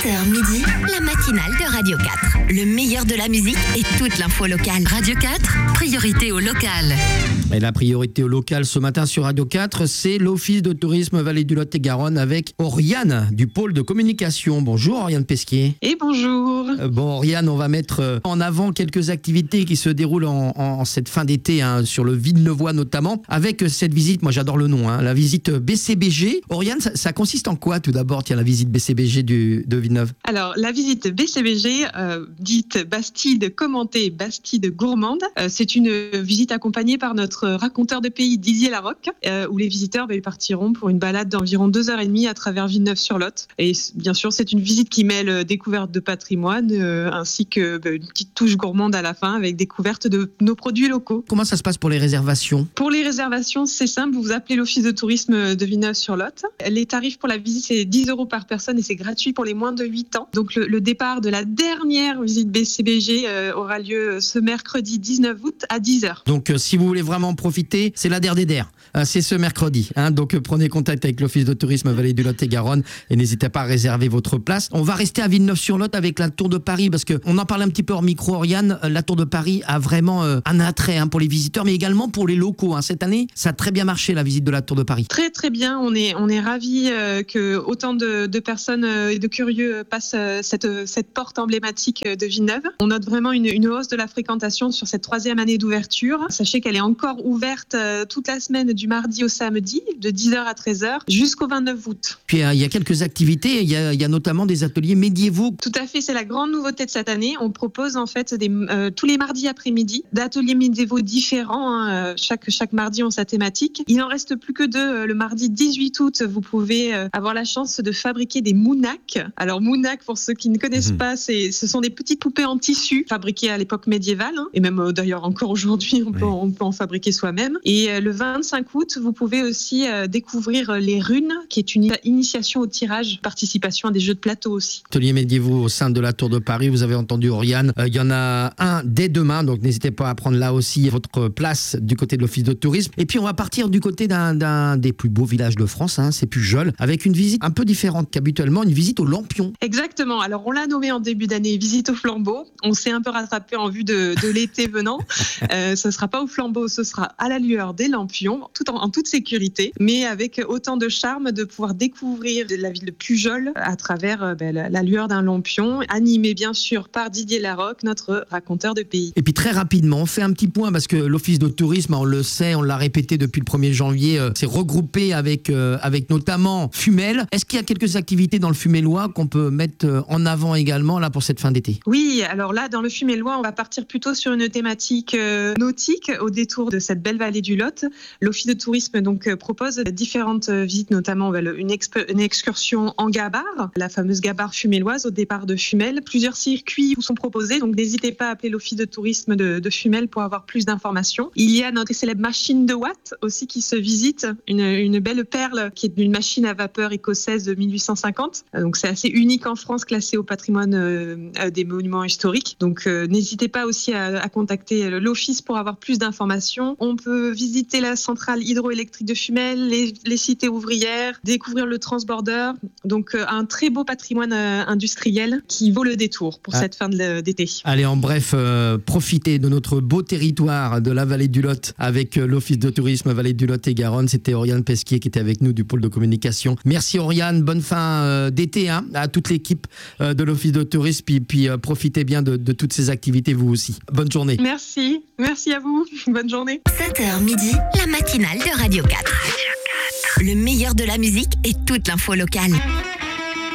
7h midi, la matinale de Radio 4. Le meilleur de la musique et toute l'info locale. Radio 4, priorité au local. Et la priorité au local ce matin sur Radio 4, c'est l'Office de tourisme Vallée du Lot-et-Garonne avec Oriane du pôle de communication. Bonjour Oriane Pesquier. Et bonjour. Bon Oriane, on va mettre en avant quelques activités qui se déroulent en cette fin d'été sur le Villeneuvois notamment, avec cette visite, moi j'adore le nom, la visite BCBG. Oriane, ça consiste en quoi tout d'abord, la visite BCBG de Villeneuve? Alors la visite BCBG, dite Bastide commentée, Bastide gourmande, c'est une visite accompagnée par notre raconteur de pays Didier Larocque, où les visiteurs partiront pour une balade d'environ 2h30 à travers Villeneuve-sur-Lot. Et bien sûr, c'est une visite qui mêle découverte de patrimoine ainsi que une petite touche gourmande à la fin avec découverte de nos produits locaux. Comment ça se passe pour les réservations? Pour les réservations, c'est simple, vous appelez l'Office de tourisme de Villeneuve-sur-Lot. Les tarifs pour la visite, c'est 10 € par personne et c'est gratuit pour les moins de 8 ans. Donc le départ de la dernière visite BCBG aura lieu ce mercredi 19 août à 10h. Donc si vous voulez vraiment profiter, c'est la der. C'est ce mercredi. Donc prenez contact avec l'Office de tourisme Vallée du Lot-et-Garonne et n'hésitez pas à réserver votre place. On va rester à Villeneuve-sur-Lot avec la Tour de Paris parce qu'on en parlait un petit peu hors micro, Oriane. La Tour de Paris a vraiment un attrait pour les visiteurs mais également pour les locaux. Cette année, ça a très bien marché la visite de la Tour de Paris. Très très bien. On est ravis que autant de personnes et de curieux passent cette porte emblématique de Villeneuve. On note vraiment une hausse de la fréquentation sur cette 3e année d'ouverture. Sachez qu'elle est encore ouverte toute la semaine du mardi au samedi, de 10h à 13h, jusqu'au 29 août. Puis il y a quelques activités, il y a notamment des ateliers médiévaux. Tout à fait, c'est la grande nouveauté de cette année. On propose en fait tous les mardis après-midi d'ateliers médiévaux différents. Chaque mardi ont sa thématique. Il n'en reste plus que 2. Le mardi 18 août, vous pouvez avoir la chance de fabriquer des mounaks. Alors mounak, pour ceux qui ne connaissent pas, ce sont des petites poupées en tissu fabriquées à l'époque médiévale, et même d'ailleurs encore aujourd'hui, on peut en fabriquer soi-même. Et le 25 août, vous pouvez aussi découvrir les runes, qui est une initiation au tirage, participation à des jeux de plateau aussi. Ateliers médiévaux au sein de la Tour de Paris, vous avez entendu Oriane. Il y en a un dès demain, donc n'hésitez pas à prendre là aussi votre place du côté de l'Office de tourisme. Et puis on va partir du côté d'un des plus beaux villages de France, c'est Pujols, avec une visite un peu différente qu'habituellement, une visite au Lampion. Exactement, alors on l'a nommé en début d'année visite au flambeau. On s'est un peu rattrapé en vue de l'été venant. Ce ne sera pas au flambeau, ce sera à la lueur des lampions, tout en toute sécurité, mais avec autant de charme de pouvoir découvrir la ville de Pujols à travers la lueur d'un lampion, animé bien sûr par Didier Larocque, notre raconteur de pays. Et puis très rapidement, on fait un petit point parce que l'Office de tourisme, on le sait, on l'a répété depuis le 1er janvier, s'est regroupé avec notamment Fumel. Est-ce qu'il y a quelques activités dans le Fumellois qu'on peut mettre en avant également là pour cette fin d'été? Oui, alors là, dans le Fumellois, on va partir plutôt sur une thématique nautique au détour de cette belle vallée du Lot. L'Office de tourisme propose différentes visites, notamment une excursion en gabarre, la fameuse gabarre fumelloise au départ de Fumel. Plusieurs circuits vous sont proposés, donc n'hésitez pas à appeler l'Office de tourisme de Fumel pour avoir plus d'informations. Il y a notre célèbre machine de Watt aussi qui se visite, une belle perle qui est une machine à vapeur écossaise de 1850. Donc c'est assez unique en France, classé au patrimoine des monuments historiques. Donc n'hésitez pas aussi à contacter l'Office pour avoir plus d'informations. On peut visiter la centrale hydroélectrique de Fumel, les cités ouvrières, découvrir le transborder. Donc un très beau patrimoine industriel qui vaut le détour pour cette fin d'été. Allez, en bref, profitez de notre beau territoire de la Vallée du Lot avec l'Office de tourisme Vallée du Lot-et-Garonne. C'était Oriane Pesquier qui était avec nous du pôle de communication. Merci Oriane, bonne fin d'été à toute l'équipe de l'Office de tourisme. Puis profitez bien de toutes ces activités vous aussi. Bonne journée. Merci à vous. Bonne journée. 7h midi, la matinale de Radio 4. Le meilleur de la musique et toute l'info locale.